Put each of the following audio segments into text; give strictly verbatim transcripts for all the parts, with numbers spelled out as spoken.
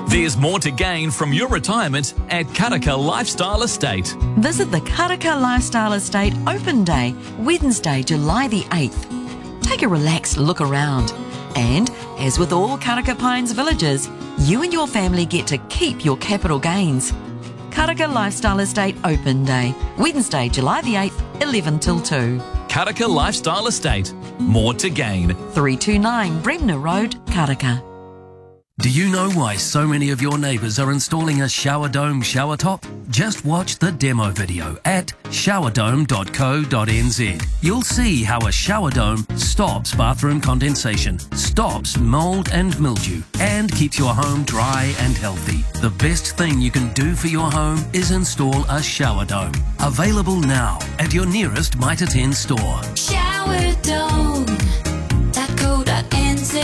There's more to gain from your retirement at Karaka Lifestyle Estate. Visit the Karaka Lifestyle Estate Open Day, Wednesday, July the eighth. Take a relaxed look around. And, as with all Karaka Pines villages, you and your family get to keep your capital gains. Karaka Lifestyle Estate Open Day, Wednesday, July the eighth, eleven till two. Karaka Lifestyle Estate. More to gain. three two nine Bremner Road, Karaka. Do you know why so many of your neighbours are installing a shower dome shower top? Just watch the demo video at shower dome dot co dot n z. You'll see how a shower dome stops bathroom condensation, stops mould and mildew, and keeps your home dry and healthy. The best thing you can do for your home is install a shower dome. Available now at your nearest Mitre ten store. shower dome dot co dot n z.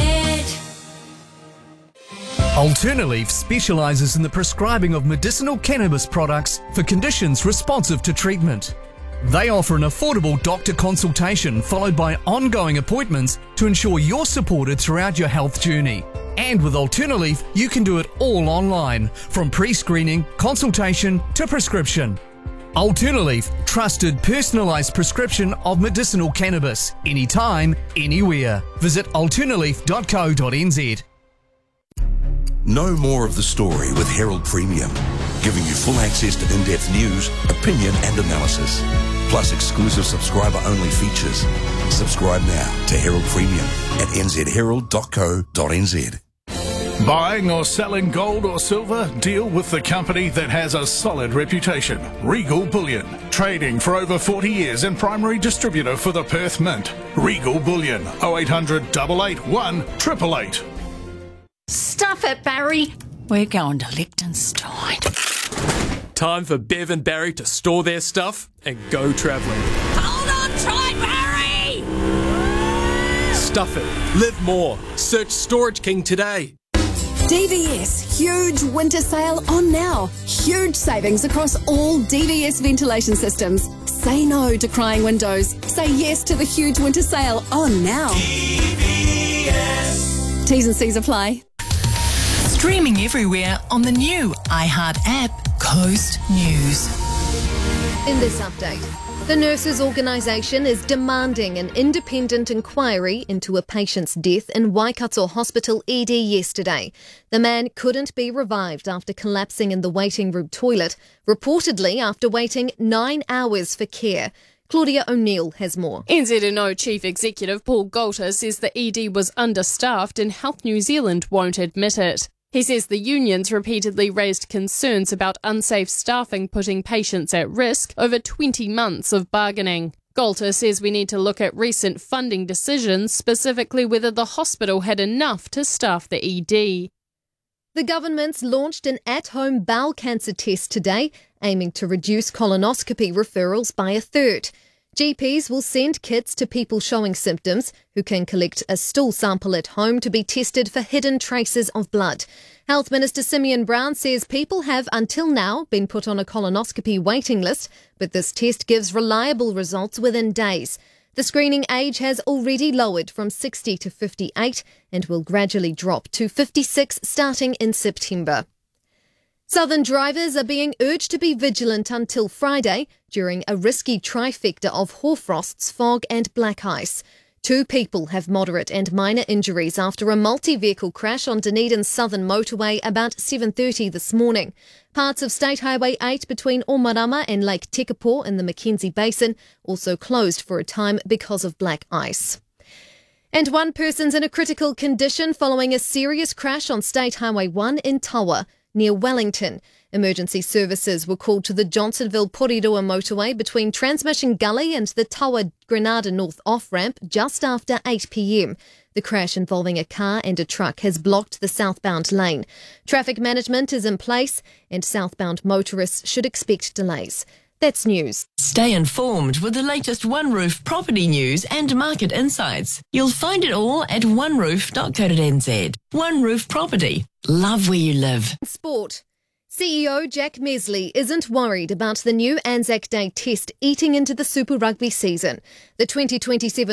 Alternaleaf specialises in the prescribing of medicinal cannabis products for conditions responsive to treatment. They offer an affordable doctor consultation followed by ongoing appointments to ensure you're supported throughout your health journey. And with Alternaleaf, you can do it all online, from pre-screening, consultation to prescription. Alternaleaf, trusted personalised prescription of medicinal cannabis, anytime, anywhere. Visit alternaleaf dot co dot n z. Know more of the story with Herald Premium, giving you full access to in-depth news, opinion and analysis, plus exclusive subscriber-only features. Subscribe now to Herald Premium at n z herald dot co dot n z. Buying or selling gold or silver? Deal with the company that has a solid reputation. Regal Bullion. Trading for over forty years and primary distributor for the Perth Mint. Regal Bullion. oh eight hundred, eight eight one, eight eight eight. Stuff it, Barry. We're going to Liechtenstein. Time for Bev and Barry to store their stuff and go travelling. Hold on tight, Barry! Stuff it. Live more. Search Storage King today. D V S huge winter sale on now. Huge savings across all D V S ventilation systems. Say no to crying windows. Say yes to the huge winter sale on now. D V S. T's and C's apply. Streaming everywhere on the new iHeart app, Coast News. In this update, the Nurses Organisation is demanding an independent inquiry into a patient's death in Waikato Hospital E D yesterday. The man couldn't be revived after collapsing in the waiting room toilet, reportedly after waiting nine hours for care. Claudia O'Neill has more. N Z N O Chief Executive Paul Galter says the E D was understaffed and Health New Zealand won't admit it. He says the unions repeatedly raised concerns about unsafe staffing putting patients at risk over twenty months of bargaining. Galter says we need to look at recent funding decisions, specifically whether the hospital had enough to staff the E D. The government's launched an at-home bowel cancer test today, aiming to reduce colonoscopy referrals by a third. G Ps will send kits to people showing symptoms who can collect a stool sample at home to be tested for hidden traces of blood. Health Minister Simeon Brown says people have until now been put on a colonoscopy waiting list, but this test gives reliable results within days. The screening age has already lowered from sixty to fifty-eight and will gradually drop to fifty-six starting in September. Southern drivers are being urged to be vigilant until Friday during a risky trifecta of hoarfrosts, fog and black ice. Two people have moderate and minor injuries after a multi-vehicle crash on Dunedin's southern motorway about seven thirty this morning. Parts of State Highway eight between Omarama and Lake Tekapo in the Mackenzie Basin also closed for a time because of black ice. And one person's in a critical condition following a serious crash on State Highway one in Tawa, near Wellington. Emergency services were called to the Johnsonville-Porirua motorway between Transmission Gully and the Tawa Grenada North off-ramp just after eight p m. The crash involving a car and a truck has blocked the southbound lane. Traffic management is in place and southbound motorists should expect delays. That's news. Stay informed with the latest One Roof property news and market insights. You'll find it all at one roof dot co dot n z. One Roof Property. Love where you live. Sport. C E O Jack Mesley isn't worried about the new Anzac Day test eating into the Super Rugby season. The twenty twenty-seven